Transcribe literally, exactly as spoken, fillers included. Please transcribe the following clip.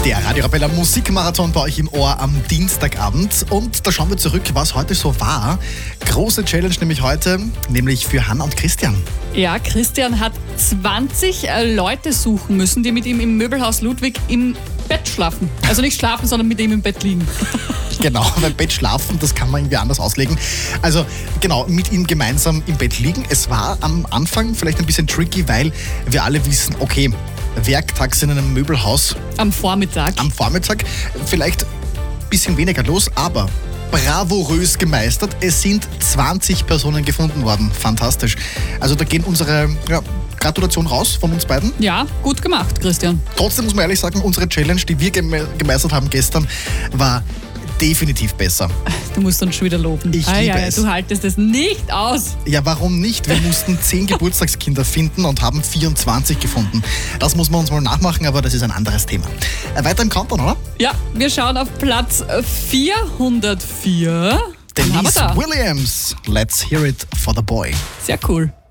Der Radio Arabella Musikmarathon bei euch im Ohr am Dienstagabend. Und da schauen wir zurück, was heute so war. Große Challenge nämlich heute, nämlich für Hanna und Christian. Ja, Christian hat zwanzig Leute suchen müssen, die mit ihm im Möbelhaus Ludwig im Bett schlafen. Also nicht schlafen, sondern mit ihm im Bett liegen. Genau, weil Bett schlafen, das kann man irgendwie anders auslegen. Also genau, mit ihm gemeinsam im Bett liegen. Es war am Anfang vielleicht ein bisschen tricky, weil wir alle wissen, okay, werktags in einem Möbelhaus. Am Vormittag. Am Vormittag vielleicht ein bisschen weniger los, aber bravourös gemeistert. Es sind zwanzig Personen gefunden worden. Fantastisch. Also da gehen unsere ja, Gratulation raus von uns beiden. Ja, gut gemacht, Christian. Trotzdem muss man ehrlich sagen, unsere Challenge, die wir geme- gemeistert haben gestern, war definitiv besser. Du musst uns schon wieder loben. Ich ah, liebe ja, es. Du haltest es nicht aus. Ja, warum nicht? Wir mussten zehn Geburtstagskinder finden und haben vierundzwanzig gefunden. Das muss man uns mal nachmachen, aber das ist ein anderes Thema. Weiter im Countdown, oder? Ja, wir schauen auf Platz vierhundertvier. Den haben wir Denise da. Williams. Let's hear it for the boy. Sehr cool.